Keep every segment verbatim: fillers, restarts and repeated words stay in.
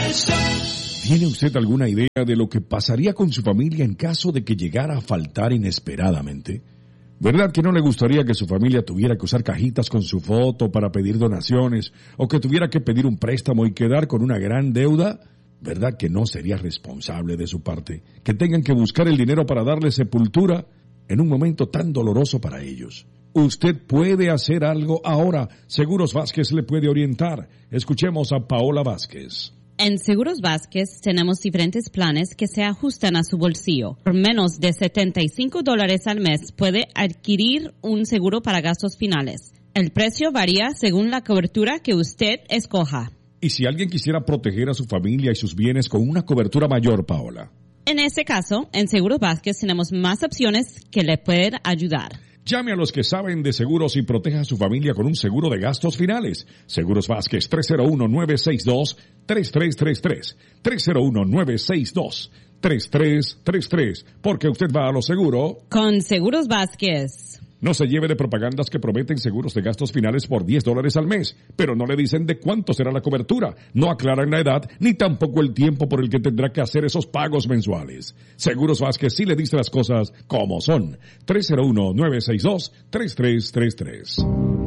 ¿Tiene usted alguna idea de lo que pasaría con su familia en caso de que llegara a faltar inesperadamente? ¿Verdad que no le gustaría que su familia tuviera que usar cajitas con su foto para pedir donaciones o que tuviera que pedir un préstamo y quedar con una gran deuda? ¿Verdad que no sería responsable de su parte que tengan que buscar el dinero para darle sepultura en un momento tan doloroso para ellos? Usted puede hacer algo ahora. Seguros Vázquez le puede orientar. Escuchemos a Paola Vázquez. En Seguros Vázquez tenemos diferentes planes que se ajustan a su bolsillo. Por menos de setenta y cinco dólares al mes puede adquirir un seguro para gastos finales. El precio varía según la cobertura que usted escoja. ¿Y si alguien quisiera proteger a su familia y sus bienes con una cobertura mayor, Paola? En este caso, en Seguros Vázquez tenemos más opciones que le pueden ayudar. Llame a los que saben de seguros y proteja a su familia con un seguro de gastos finales. Seguros Vázquez, tres cero uno, nueve seis dos, tres tres tres tres. tres cero uno, nueve seis dos, tres tres tres tres. Porque usted va a lo seguro. Con Seguros Vázquez. No se lleve de propagandas que prometen seguros de gastos finales por diez dólares al mes, pero no le dicen de cuánto será la cobertura, no aclaran la edad, ni tampoco el tiempo por el que tendrá que hacer esos pagos mensuales. Seguros Vázquez sí le dice las cosas como son. tres cero uno, nueve seis dos, tres tres tres tres.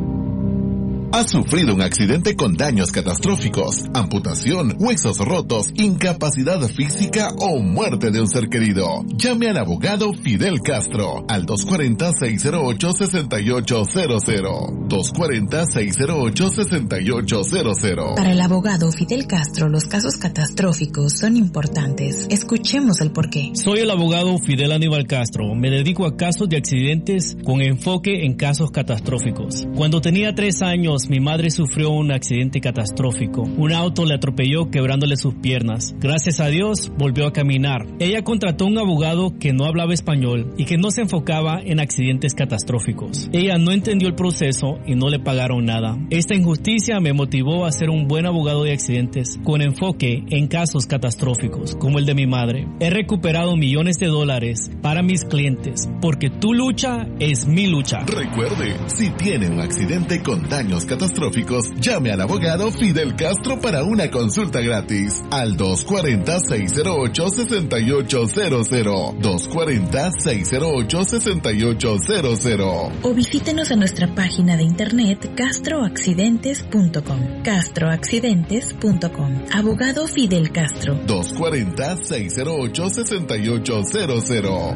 ¿Has sufrido un accidente con daños catastróficos, amputación, huesos rotos, incapacidad física o muerte de un ser querido? Llame al abogado Fidel Castro al dos cuatro cero, seis cero ocho, seis ocho cero cero. dos cuatro cero, seis cero ocho, seis ocho cero cero. Para el abogado Fidel Castro, los casos catastróficos son importantes. Escuchemos el porqué. Soy el abogado Fidel Aníbal Castro. Me dedico a casos de accidentes con enfoque en casos catastróficos. Cuando tenía tres años, mi madre sufrió un accidente catastrófico. Un auto le atropelló quebrándole sus piernas. Gracias a Dios, volvió a caminar. Ella contrató un abogado que no hablaba español y que no se enfocaba en accidentes catastróficos. Ella no entendió el proceso y no le pagaron nada. Esta injusticia me motivó a ser un buen abogado de accidentes con enfoque en casos catastróficos, como el de mi madre. He recuperado millones de dólares para mis clientes, porque tu lucha es mi lucha. Recuerde, si tiene un accidente con daños catastróficos, llame al abogado Fidel Castro para una consulta gratis al dos cuatro cero, seis cero ocho, seis ocho cero cero. dos cuatro cero, seis cero ocho, seis ocho cero cero. O visítenos en nuestra página de internet castro accidentes punto com. castro accidentes punto com. Abogado Fidel Castro. dos cuatro cero, seis cero ocho, seis ocho cero cero.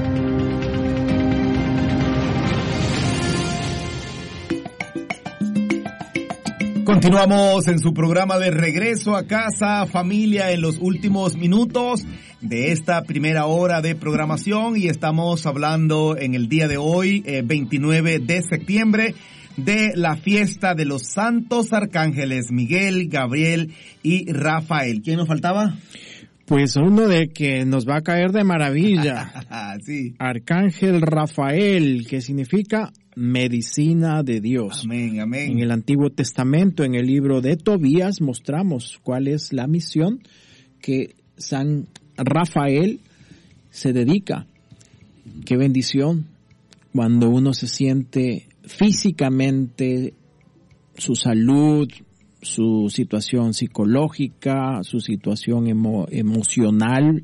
Continuamos en su programa de Regreso a Casa, familia, en los últimos minutos de esta primera hora de programación, y estamos hablando en el día de hoy, eh, veintinueve de septiembre, de la fiesta de los santos arcángeles Miguel, Gabriel y Rafael. ¿Quién nos faltaba? Pues uno de que nos va a caer de maravilla. Sí. Arcángel Rafael, que significa medicina de Dios. Amén, amén. En el Antiguo Testamento, en el libro de Tobías, mostramos cuál es la misión que San Rafael se dedica. Qué bendición cuando uno se siente físicamente, su salud, su situación psicológica, su situación emo- emocional.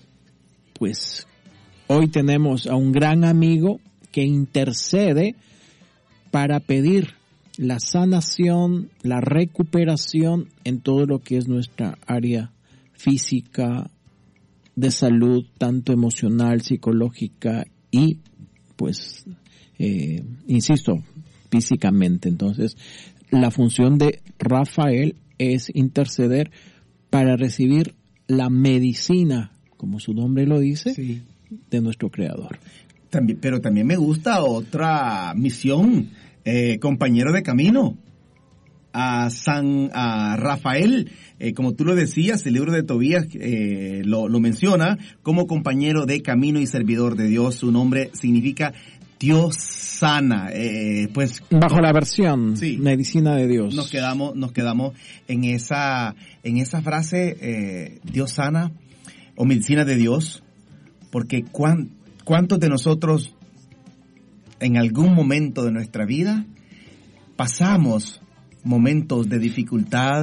Pues hoy tenemos a un gran amigo que intercede para pedir la sanación, la recuperación en todo lo que es nuestra área física, de salud, tanto emocional, psicológica y, pues, eh, insisto, físicamente. Entonces, la función de Rafael es interceder para recibir la medicina, como su nombre lo dice, sí, de nuestro Creador. También, pero también me gusta otra misión, eh, compañero de camino, a San a Rafael, eh, como tú lo decías, el libro de Tobías eh, lo, lo menciona como compañero de camino y servidor de Dios. Su nombre significa Dios sana. Eh, pues bajo la versión, sí, medicina de Dios. Nos quedamos, nos quedamos en esa, en esa frase, eh, Dios sana o medicina de Dios, porque cuán ¿cuántos de nosotros en algún momento de nuestra vida pasamos momentos de dificultad,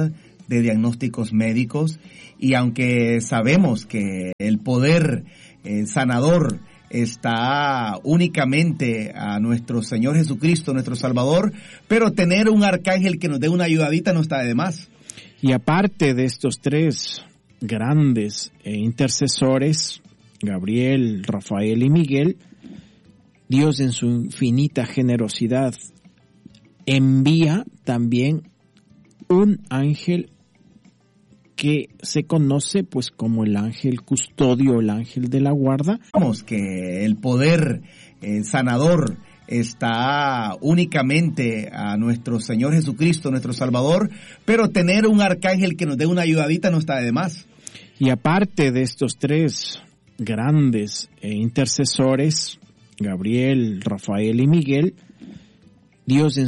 de diagnósticos médicos, y aunque sabemos que el poder eh, sanador está únicamente a nuestro Señor Jesucristo, nuestro Salvador, pero tener un arcángel que nos dé una ayudadita no está de más. Y aparte de estos tres grandes intercesores, Gabriel, Rafael y Miguel, Dios en su infinita generosidad envía también un ángel que se conoce pues como el ángel custodio, el ángel de la guarda. Vamos, que el poder eh, sanador está únicamente a nuestro Señor Jesucristo, nuestro Salvador, pero tener un arcángel que nos dé una ayudadita no está de más. Y aparte de estos tres grandes intercesores, Gabriel, Rafael y Miguel, Dios en